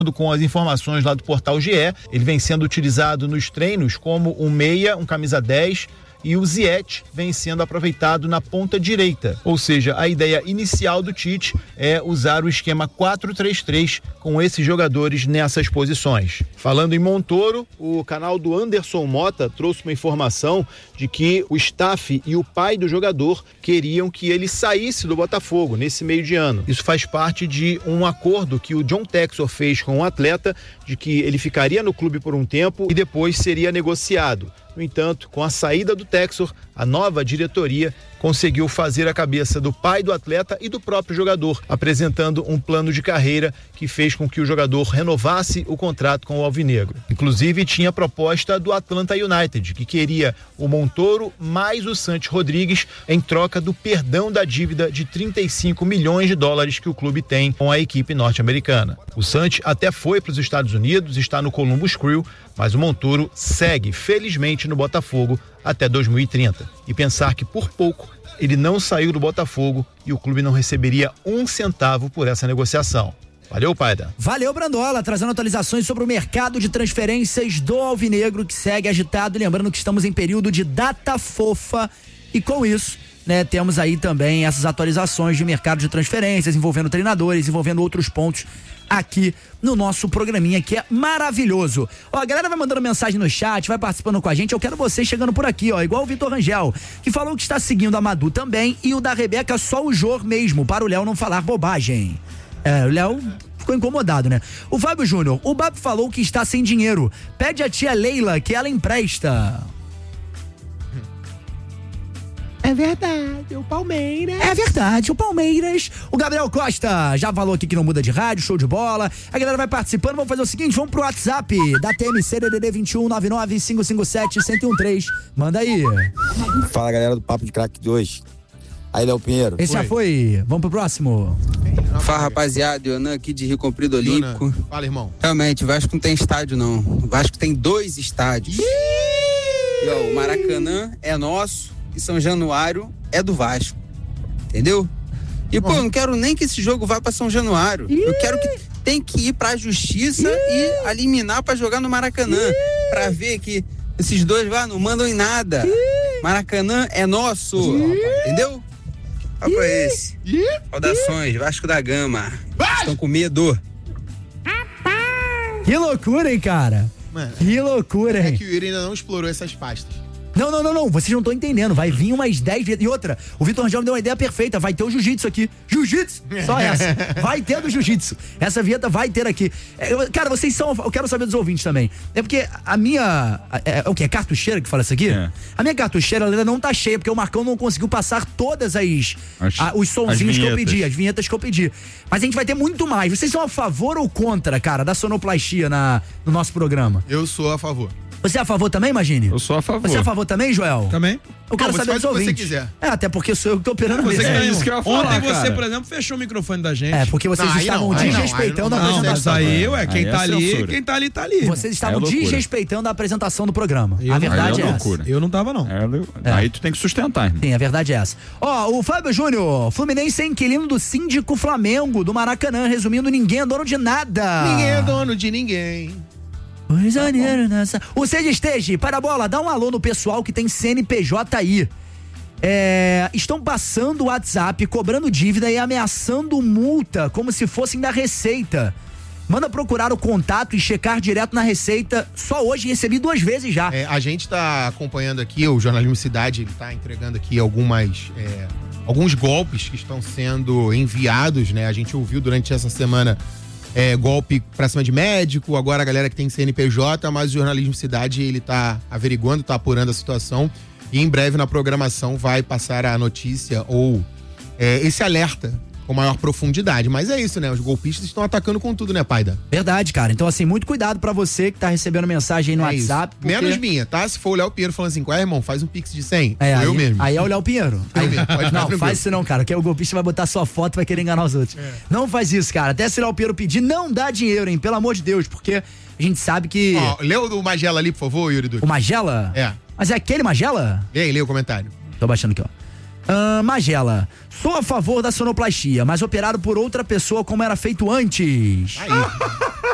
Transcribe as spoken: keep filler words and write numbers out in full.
Com as informações lá do portal G E, ele vem sendo utilizado nos treinos como um meia, um camisa dez, e o Ziyech vem sendo aproveitado na ponta direita. Ou seja, a ideia inicial do Tite é usar o esquema quatro três três com esses jogadores nessas posições. Falando em Montoro, o canal do Anderson Mota trouxe uma informação de que o staff e o pai do jogador queriam que ele saísse do Botafogo nesse meio de ano. Isso faz parte de um acordo que o John Textor fez com o atleta, de que ele ficaria no clube por um tempo e depois seria negociado. No entanto, com a saída do Textor, a nova diretoria conseguiu fazer a cabeça do pai do atleta e do próprio jogador, apresentando um plano de carreira que fez com que o jogador renovasse o contrato com o alvinegro. Inclusive, tinha a proposta do Atlanta United, que queria o Montoro mais o Santi Rodrigues em troca do perdão da dívida de trinta e cinco milhões de dólares que o clube tem com a equipe norte-americana. O Santi até foi para os Estados Unidos, está no Columbus Crew, mas o Montoro segue, felizmente, no Botafogo até dois mil e trinta. E pensar que, por pouco, ele não saiu do Botafogo e o clube não receberia um centavo por essa negociação. Valeu, Paida. Valeu, Brandola, trazendo atualizações sobre o mercado de transferências do alvinegro, que segue agitado. Lembrando que estamos em período de data fofa e, com isso, né, temos aí também essas atualizações de mercado de transferências envolvendo treinadores, envolvendo outros pontos aqui no nosso programinha, que é maravilhoso. Ó, a galera vai mandando mensagem no chat, vai participando com a gente. Eu quero vocês chegando por aqui, ó, igual o Vitor Rangel, que falou que está seguindo a Madu também, e o da Rebeca só o Jor mesmo, para o Léo não falar bobagem. É, o Léo ficou incomodado, né? O Fábio Júnior, o Bab falou que está sem dinheiro. Pede a tia Leila que ela empresta. É verdade, o Palmeiras. É verdade, o Palmeiras. O Gabriel Costa já falou aqui que não muda de rádio, show de bola. A galera vai participando, vamos fazer o seguinte, vamos pro WhatsApp da T M C D D D vinte e um, nove nove cinco cinco sete, um zero um três. Manda aí. Fala, galera do Papo de Crack dois. Aí, Léo Pinheiro. Esse já foi. Vamos pro próximo. Fala, rapaziada, Ionan aqui de Rio Comprido Olímpico. Fala, irmão. Realmente, o Vasco não tem estádio, não. O Vasco tem dois estádios. E, ó, o Maracanã é nosso e São Januário é do Vasco. Entendeu? E, pô, eu não quero nem que esse jogo vá pra São Januário. Eu quero que tem que ir pra justiça e eliminar pra jogar no Maracanã. Pra ver que esses dois lá não mandam em nada. Maracanã é nosso. Entendeu? Papo é esse. Saudações, Vasco da Gama. Estão com medo. Que loucura, hein, cara? Mano, que loucura, hein? É que o Yuri ainda não explorou essas pastas. Não, não, não, não, vocês não estão entendendo. Vai vir umas dez vezes. E outra, o Vitor Rangel me deu uma ideia perfeita. Vai ter o jiu-jitsu aqui. Jiu-jitsu! Só essa. Vai ter do jiu-jitsu. Essa vinheta vai ter aqui. Eu, cara, vocês são. Eu quero saber dos ouvintes também. É porque a minha. É, é o que? É cartucheira que fala isso aqui? É. A minha cartucheira ainda não tá cheia, porque o Marcão não conseguiu passar todas as. as a, os sonzinhos que eu pedi, as vinhetas que eu pedi. Mas a gente vai ter muito mais. Vocês são a favor ou contra, cara, da sonoplastia na, no nosso programa? Eu sou a favor. Você é a favor também, Imagine? Eu sou a favor. Você é a favor também, Joel? Também. Eu quero não, saber dos ouvintes. Você quiser. É, até porque sou eu que tô operando você mesmo. É isso que eu ia falar, Ontem você, cara. por exemplo, fechou o microfone da gente. É, porque vocês não, estavam não, desrespeitando não, a não, apresentação. Não, mas aí, ué, quem aí tá é ali, censura. quem tá ali, tá ali. Vocês estavam é desrespeitando a apresentação do programa. Eu a não- verdade aí é, é essa. loucura. Eu não tava, não. É, É. Aí tu tem que sustentar, irmão. Sim, a verdade é essa. Ó, o Fábio Júnior, Fluminense é inquilino do síndico Flamengo, do Maracanã. Resumindo, ninguém é dono de nada. Ninguém é dono de ninguém. Rio de Janeiro nessa. O Sede Esteja, para a bola, dá um alô no pessoal que tem C N P J aí. É, estão passando o WhatsApp, cobrando dívida e ameaçando multa, como se fossem da Receita. Manda procurar o contato e checar direto na Receita. Só hoje recebi duas vezes já. É, a gente tá acompanhando aqui, o Jornalismo Cidade, ele tá entregando aqui algumas, é, alguns golpes que estão sendo enviados, né? A gente ouviu durante essa semana é, golpe pra cima de médico, agora a galera que tem C N P J, mas o Jornalismo Cidade, ele tá averiguando, tá apurando a situação e em breve na programação vai passar a notícia ou é, esse alerta com maior profundidade. Mas é isso, né? Os golpistas estão atacando com tudo, né, Paida? Verdade, cara. Então, assim, muito cuidado pra você que tá recebendo mensagem aí no É WhatsApp. isso. Menos minha, tá? Se for o Léo Pinheiro falando assim, qual é, irmão? Faz um pix de cem. É, eu aí, mesmo. Aí é o Léo Pinheiro. Eu Aí, mesmo, pode ficar não, tranquilo. faz isso não, cara, que aí o golpista vai botar sua foto e vai querer enganar os outros. É. Não faz isso, cara. Até se o Léo Pinheiro pedir, não dá dinheiro, hein? Pelo amor de Deus, porque a gente sabe que... Ó, lê o do Magela ali, por favor, Yuri Duque. O Magela? É. Mas é aquele Magela? Lê aí, lê o comentário. Tô baixando aqui, ó. Ah, Magela, sou a favor da sonoplastia, mas operado por outra pessoa como era feito antes. Aí.